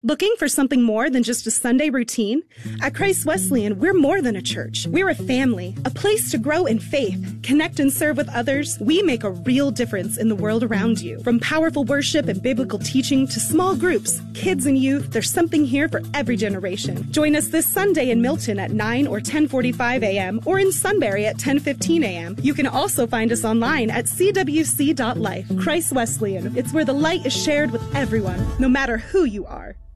Looking for something more than just a Sunday routine? At Christ Wesleyan, we're more than a church. We're a family, a place to grow in faith, connect and serve with others. We make a real difference in the world around you. From powerful worship and biblical teaching to small groups, kids and youth, there's something here for every generation. Join us this Sunday in Milton at 9 or 10:45 a.m. or in Sunbury at 10:15 a.m. You can also find us online at cwc.life. Christ Wesleyan, it's where the light is shared with everyone, no matter who you are.